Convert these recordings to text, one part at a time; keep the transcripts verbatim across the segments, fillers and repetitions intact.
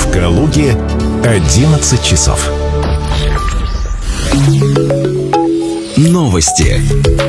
В Калуге одиннадцать часов. Новости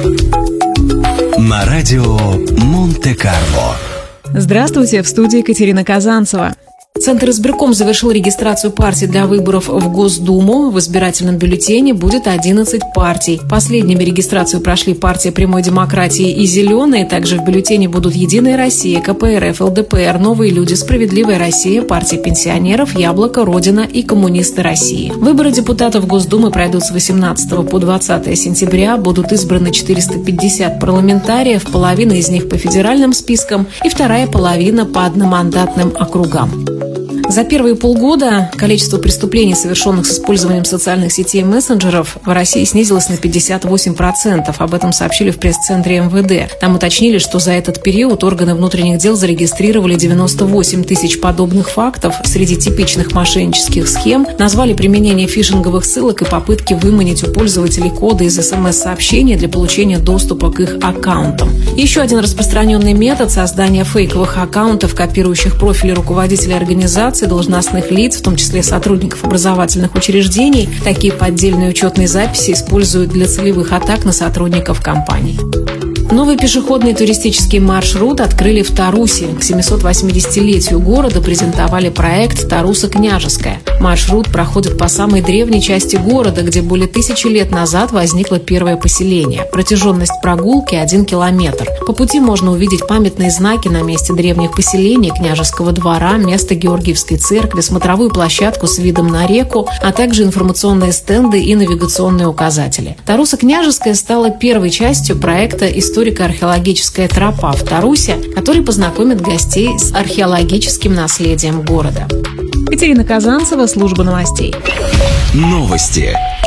на радио Монте-Карло. Здравствуйте, в студии Екатерина Казанцева. Центр избирком завершил регистрацию партий для выборов в Госдуму. В избирательном бюллетене будет одиннадцать партий. Последними регистрацию прошли партия Прямой демократии и Зеленые. Также в бюллетене будут Единая Россия, ка пэ эр эф, эл дэ пэ эр, Новые люди, Справедливая Россия, партия пенсионеров, Яблоко, Родина и Коммунисты России. Выборы депутатов Госдумы пройдут с восемнадцатого по двадцатое сентября. Будут избраны четыреста пятьдесят парламентариев, половина из них по федеральным спискам и вторая половина по одномандатным округам. За первые полгода количество преступлений, совершенных с использованием социальных сетей и мессенджеров, в России снизилось на пятьдесят восемь процентов. Об этом сообщили в пресс-центре эм вэ дэ. Там уточнили, что за этот период органы внутренних дел зарегистрировали девяносто восемь тысяч подобных фактов. Среди типичных мошеннических схем назвали применение фишинговых ссылок и попытки выманить у пользователей коды из эс эм эс-сообщений для получения доступа к их аккаунтам. Еще один распространенный метод – создание фейковых аккаунтов, копирующих профили руководителей организации, должностных лиц, в том числе сотрудников образовательных учреждений. Такие поддельные учетные записи используют для целевых атак на сотрудников компаний. Новый пешеходный туристический маршрут открыли в Тарусе. К семисот восьмидесятилетию города презентовали проект «Таруса Княжеская». Маршрут проходит по самой древней части города, где более тысячи лет назад возникло первое поселение. Протяженность прогулки – один километр. По пути можно увидеть памятные знаки на месте древних поселений, княжеского двора, место Георгиевской церкви, смотровую площадку с видом на реку, а также информационные стенды и навигационные указатели. Таруса Княжеская стала первой частью проекта «История историко-археологическая тропа в Тарусе», который познакомит гостей с археологическим наследием города. Екатерина Казанцева, служба новостей. Новости